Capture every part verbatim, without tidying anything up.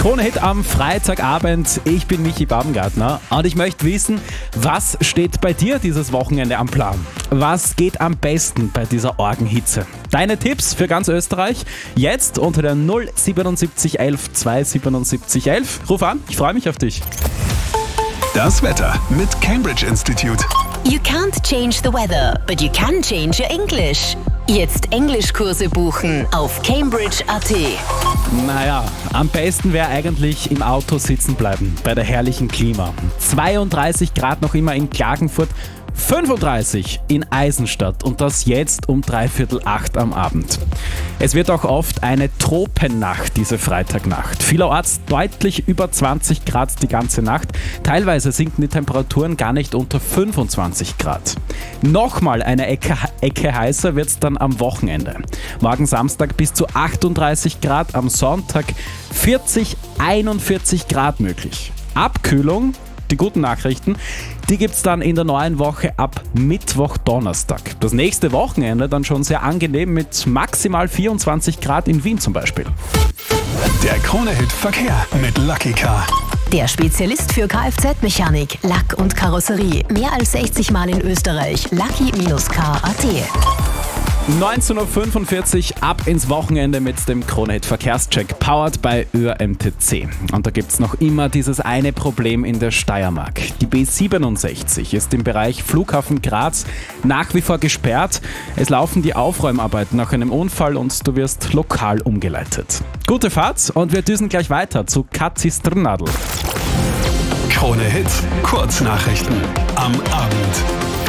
Krone-Hit am Freitagabend. Ich bin Michi Baumgartner und ich möchte wissen, was steht bei dir dieses Wochenende am Plan? Was geht am besten bei dieser Orgenhitze? Deine Tipps für ganz Österreich jetzt unter der null siebenundsiebzig elf zweihundertsiebenundsiebzig elf. Ruf an, ich freue mich auf dich. Das Wetter mit Cambridge Institute. You can't change the weather, but you can change your English. Jetzt Englischkurse buchen auf cambridge punkt a t. Naja, am besten wäre eigentlich im Auto sitzen bleiben, bei der herrlichen Klima. zweiunddreißig Grad noch immer in Klagenfurt, fünfunddreißig in Eisenstadt und das jetzt um dreiviertel acht am Abend. Es wird auch oft eine Tropennacht, diese Freitagnacht. Vielerorts deutlich über zwanzig Grad die ganze Nacht. Teilweise sinken die Temperaturen gar nicht unter fünfundzwanzig Grad. Nochmal eine Ecke, Ecke heißer wird es dann am Wochenende. Morgen Samstag bis zu achtunddreißig Grad, am Sonntag vierzig, einundvierzig Grad möglich. Abkühlung, die guten Nachrichten, die gibt es dann in der neuen Woche ab Mittwoch, Donnerstag. Das nächste Wochenende dann schon sehr angenehm mit maximal vierundzwanzig Grad in Wien zum Beispiel. Der Krone-Hit Verkehr mit Lucky Car. Der Spezialist für Kfz-Mechanik, Lack und Karosserie. Mehr als sechzig Mal in Österreich. Lucky Car punkt a t. neunzehn Uhr fünfundvierzig, ab ins Wochenende mit dem Krone-Hit Verkehrscheck, powered by Ö R M T C. Und da gibt es noch immer dieses eine Problem in der Steiermark. Die B siebenundsechzig ist im Bereich Flughafen Graz nach wie vor gesperrt. Es laufen die Aufräumarbeiten nach einem Unfall und du wirst lokal umgeleitet. Gute Fahrt und wir düsen gleich weiter zu Kathi Strnadl. Krone-Hit Kurznachrichten am Abend.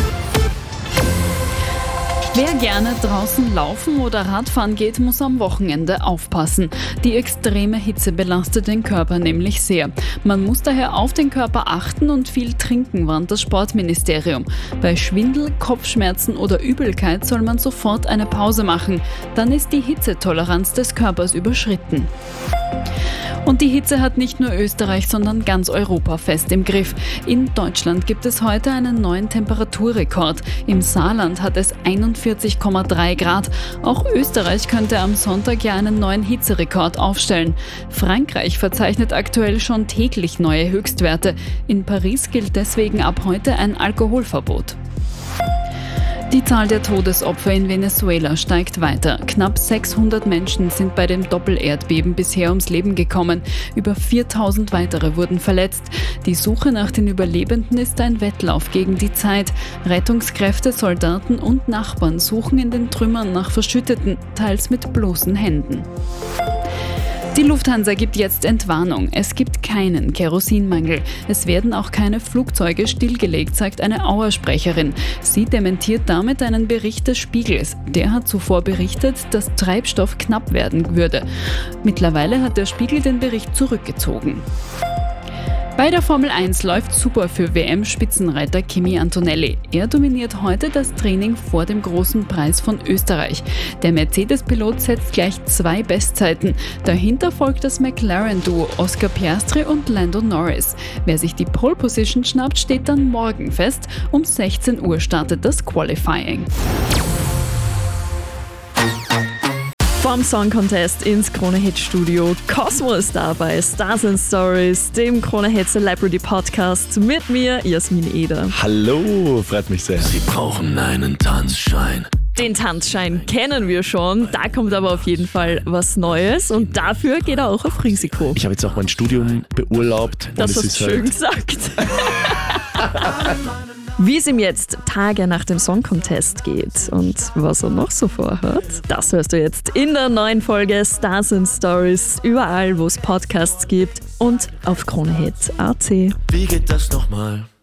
Wer gerne draußen laufen oder Radfahren geht, muss am Wochenende aufpassen. Die extreme Hitze belastet den Körper nämlich sehr. Man muss daher auf den Körper achten und viel trinken, warnt das Sportministerium. Bei Schwindel, Kopfschmerzen oder Übelkeit soll man sofort eine Pause machen. Dann ist die Hitzetoleranz des Körpers überschritten. Und die Hitze hat nicht nur Österreich, sondern ganz Europa fest im Griff. In Deutschland gibt es heute einen neuen Temperaturrekord. Im Saarland hat es einundvierzig Komma drei Grad. Auch Österreich könnte am Sonntag ja einen neuen Hitzerekord aufstellen. Frankreich verzeichnet aktuell schon täglich neue Höchstwerte. In Paris gilt deswegen ab heute ein Alkoholverbot. Die Zahl der Todesopfer in Venezuela steigt weiter. Knapp sechshundert Menschen sind bei dem Doppelerdbeben bisher ums Leben gekommen. Über viertausend weitere wurden verletzt. Die Suche nach den Überlebenden ist ein Wettlauf gegen die Zeit. Rettungskräfte, Soldaten und Nachbarn suchen in den Trümmern nach Verschütteten, teils mit bloßen Händen. Die Lufthansa gibt jetzt Entwarnung. Es gibt keinen Kerosinmangel. Es werden auch keine Flugzeuge stillgelegt, sagt eine Auer-Sprecherin. Sie dementiert damit einen Bericht des Spiegels. Der hat zuvor berichtet, dass Treibstoff knapp werden würde. Mittlerweile hat der Spiegel den Bericht zurückgezogen. Bei der Formel eins läuft super für W M-Spitzenreiter Kimi Antonelli. Er dominiert heute das Training vor dem großen Preis von Österreich. Der Mercedes-Pilot setzt gleich zwei Bestzeiten. Dahinter folgt das McLaren-Duo Oscar Piastri und Lando Norris. Wer sich die Pole Position schnappt, steht dann morgen fest. Um sechzehn Uhr startet das Qualifying. Vom Song Contest ins Krone-Hit Studio. Cosmo ist da bei Stars and Stories, dem Krone-Hit Celebrity Podcast mit mir, Jasmin Eder. Hallo, freut mich sehr. Sie brauchen einen Tanzschein. Den Tanzschein kennen wir schon, da kommt aber auf jeden Fall was Neues und dafür geht er auch auf Risiko. Ich habe jetzt auch mein Studium beurlaubt. Das und es hast du ist schön halt gesagt. Wie es ihm jetzt Tage nach dem Song Contest geht und was er noch so vorhat, das hörst du jetzt in der neuen Folge Stars and Stories, überall wo es Podcasts gibt und auf Krone-Hit punkt a t. Wie geht das nochmal?